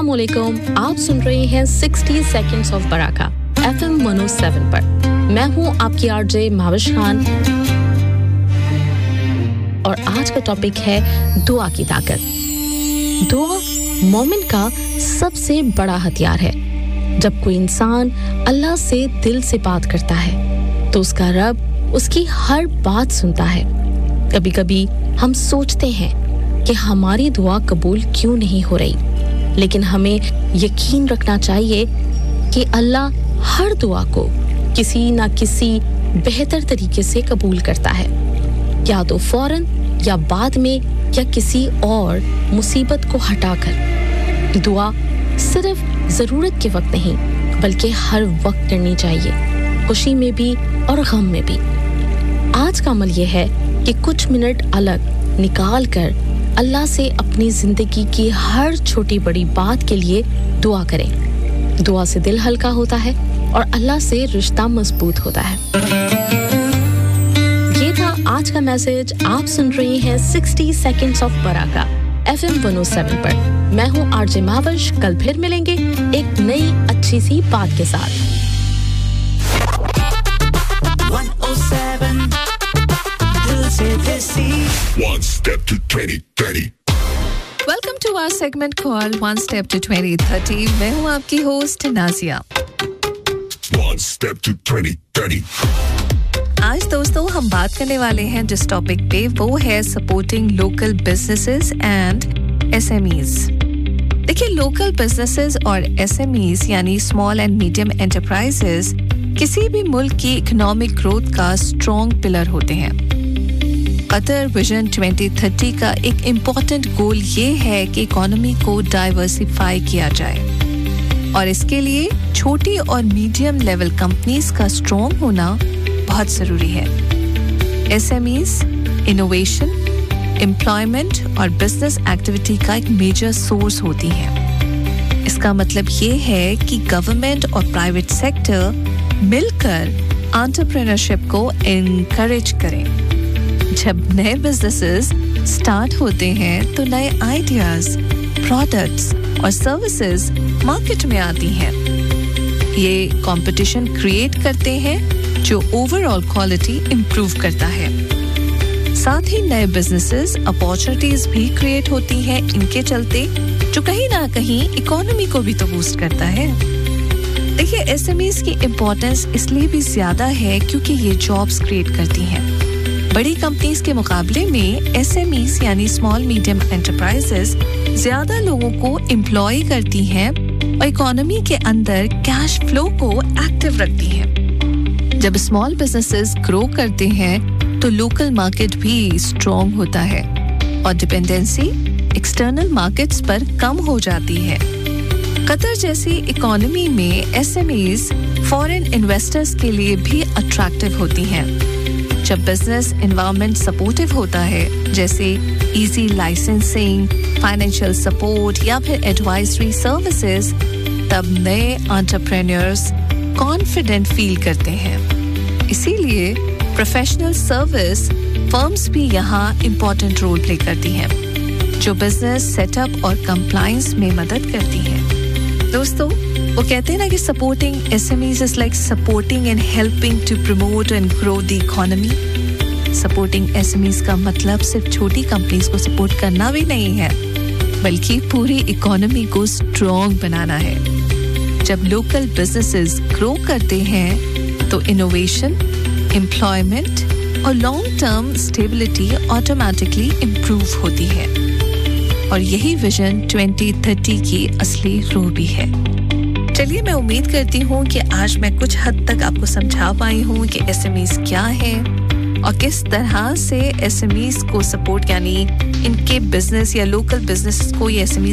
अस्सलाम वालेकुम, आप सुन रहे हैं 60 सेकंड्स ऑफ बराका FM 107 पर। मैं हूं आपकी आरजे माविश खान और आज का टॉपिक है दुआ की ताकत। दुआ मोमिन का सबसे बड़ा हथियार है। जब कोई इंसान अल्लाह से दिल से बात करता है तो उसका रब उसकी हर बात सुनता है। कभी-कभी हम सोचते हैं कि हमारी दुआ कबूल क्यों नहीं हो रही, लेकिन हमें यकीन रखना चाहिए कि अल्लाह हर दुआ को किसी ना किसी बेहतर तरीके से कबूल करता है, या तो फौरन या बाद में या किसी और मुसीबत को हटाकर। दुआ सिर्फ ज़रूरत के वक्त नहीं बल्कि हर वक्त करनी चाहिए, खुशी में भी और गम में भी। आज का अमल यह है कि कुछ मिनट अलग निकाल कर अल्लाह से अपनी जिंदगी की हर छोटी बड़ी बात के लिए दुआ करें। दुआ से दिल हल्का होता है और अल्लाह से रिश्ता मजबूत होता है। ये था आज का मैसेज। आप सुन रहे हैं 60 सेकंड्स ऑफ बराका FM 107 पर। मैं हूँ आरजे माविश। कल फिर मिलेंगे एक नई अच्छी सी बात के साथ। 107 One step to 2030. Welcome to our segment called One Step to 2030. मैं हूँ आपकी host Nazia. One step to 2030. आज दोस्तों हम बात करने वाले हैं जिस टॉपिक पे, वो है supporting local businesses and SMEs। देखिए, लोकल बिजनेसेस और SMEs यानी स्मॉल एंड मीडियम एंटरप्राइजेस किसी भी मुल्क की इकोनॉमिक ग्रोथ का स्ट्रॉन्ग पिलर होते हैं। कतर विजन 2030 का एक इम्पोर्टेंट गोल ये है कि इकोनॉमी को डाइवर्सिफाई किया जाए और इसके लिए छोटी और मीडियम लेवल कंपनीज का स्ट्रॉन्ग होना बहुत ज़रूरी है। SMEs इनोवेशन, एम्प्लॉयमेंट और बिजनेस एक्टिविटी का एक मेजर सोर्स होती हैं। इसका मतलब ये है कि गवर्नमेंट और प्राइवेट सेक्टर मिलकर एंटरप्रेन्योरशिप को एनकरेज करें। जब नए बिजनेसेस स्टार्ट होते हैं तो नए आइडियाज, प्रोडक्ट्स और सर्विसेज मार्केट में आती हैं। ये कंपटीशन क्रिएट करते हैं जो ओवरऑल क्वालिटी इंप्रूव करता है। साथ ही नए बिजनेसेस अपॉर्चुनिटीज भी क्रिएट होती हैं इनके चलते, जो कहीं ना कहीं इकोनॉमी को भी तो बूस्ट करता है। देखिए, SMEs की इम्पोर्टेंस इसलिए भी ज्यादा है क्योंकि ये जॉब्स क्रिएट करती हैं। बड़ी कंपनीज के मुकाबले में SMEs यानी स्मॉल मीडियम एंटरप्राइजेस ज्यादा लोगों को एम्प्लॉय करती हैं और इकोनॉमी के अंदर कैश फ्लो को एक्टिव रखती हैं। जब स्मॉल बिजनेसेस ग्रो करते हैं तो लोकल मार्केट भी स्ट्रॉन्ग होता है और डिपेंडेंसी एक्सटर्नल मार्केट्स पर कम हो जाती है। कतर जैसी इकोनॉमी में SMEs फॉरेन इन्वेस्टर्स के लिए भी अट्रैक्टिव होती हैं। जब बिजनेस एनवायरनमेंट सपोर्टिव होता है, जैसे इजी लाइसेंसिंग, फाइनेंशियल सपोर्ट या फिर एडवाइजरी सर्विसेज, तब नए एंटरप्रेन्योर्स कॉन्फिडेंट फील करते हैं। इसीलिए प्रोफेशनल सर्विस फर्म्स भी यहाँ इम्पोर्टेंट रोल प्ले करती हैं, जो बिजनेस सेटअप और कंप्लायंस में मदद करती हैं। दोस्तों, वो कहते हैं ना कि supporting SMEs is like supporting and helping to promote and grow the economy. Supporting SMEs का मतलब सिर्फ छोटी कंपनीज को सपोर्ट करना भी नहीं है, बल्कि पूरी इकोनॉमी को स्ट्रॉन्ग बनाना है। जब लोकल बिजनेसेस ग्रो करते हैं तो इनोवेशन, एम्प्लॉयमेंट और long term stability automatically improve होती है और यही विजन 2030 की असली रूह भी है। चलिए, मैं उम्मीद करती हूँ कि आज मैं कुछ हद तक आपको समझा पाई हूँ कि SMEs क्या है और किस तरह से SMEs को सपोर्ट यानी इनके बिजनेस या लोकल बिजनेस को ये SMEs